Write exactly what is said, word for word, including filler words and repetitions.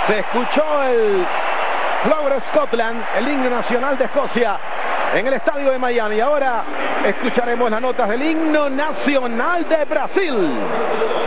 Se escuchó el Flower Scotland, el himno nacional de Escocia, en el estadio de Miami. Ahora escucharemos las notas del himno nacional de Brasil.